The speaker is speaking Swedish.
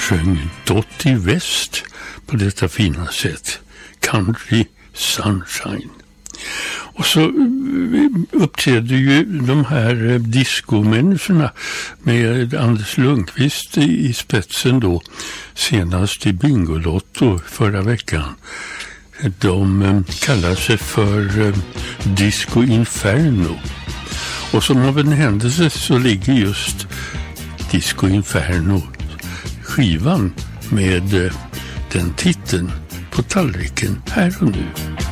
sjöng Dottie West på detta fina sätt. Country Sunshine. Och så uppträdde ju de här diskomänniskorna med Anders Lundqvist i spetsen då, senast i Bingolotto förra veckan. De kallar sig för Disco Inferno. Och som av en händelse så ligger just Disco Inferno, skivan med den titeln, på tallriken här och nu.